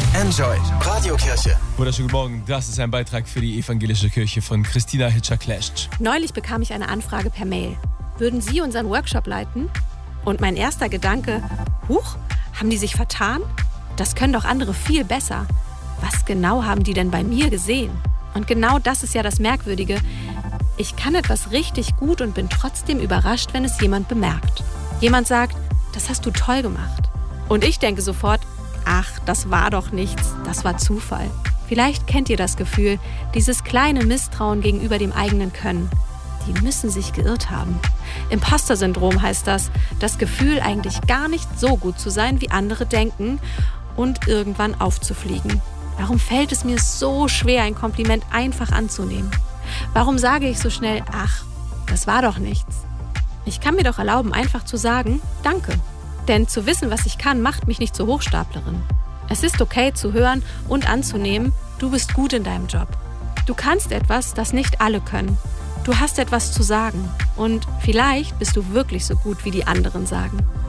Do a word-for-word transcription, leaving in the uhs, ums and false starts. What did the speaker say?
Enjoy Radiokirche. Wunderschönen guten Morgen, das ist ein Beitrag für die evangelische Kirche von Christina Hitscher-Klesch. Neulich bekam ich eine Anfrage per Mail. Würden Sie unseren Workshop leiten? Und mein erster Gedanke, huch, haben die sich vertan? Das können doch andere viel besser. Was genau haben die denn bei mir gesehen? Und genau das ist ja das Merkwürdige. Ich kann etwas richtig gut und bin trotzdem überrascht, wenn es jemand bemerkt. Jemand sagt, das hast du toll gemacht. Und ich denke sofort, ach, das war doch nichts, das war Zufall. Vielleicht kennt ihr das Gefühl, dieses kleine Misstrauen gegenüber dem eigenen Können. Die müssen sich geirrt haben. Imposter-Syndrom heißt das, das Gefühl, eigentlich gar nicht so gut zu sein, wie andere denken und irgendwann aufzufliegen. Warum fällt es mir so schwer, ein Kompliment einfach anzunehmen? Warum sage ich so schnell, ach, das war doch nichts? Ich kann mir doch erlauben, einfach zu sagen, danke. Denn zu wissen, was ich kann, macht mich nicht zur Hochstaplerin. Es ist okay zu hören und anzunehmen, du bist gut in deinem Job. Du kannst etwas, das nicht alle können. Du hast etwas zu sagen. Und vielleicht bist du wirklich so gut, wie die anderen sagen.